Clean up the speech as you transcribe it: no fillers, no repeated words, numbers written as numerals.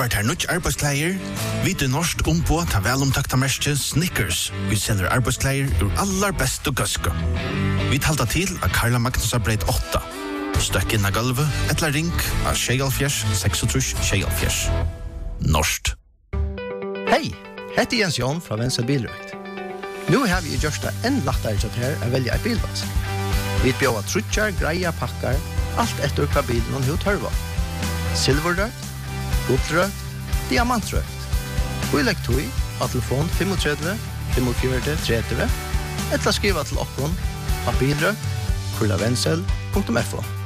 var her nødt arbeidsklæger. Vi til norsk på ta velomtakta merke Snickers. Vi selger arbeidsklæger ur allar best og gøske. Vi talta til av Karla Magnus breit 8. Støkk inn av gulvet, etla ring av 26 Norskt. Hei, heter Jens Jon fra Venstre Bilrøkt. Nu har vi gjort det enn lettere til her å velge en bilvask. Vi bjør trutjar, greia, pakkar, alt etter hva bilen og tørva. Silverrøkt, gullrøkt, diamantrøkt. Vi legger tog av telefon 35 45 30 eller skriva til okkon av bilrøkt, kullavensel.fo.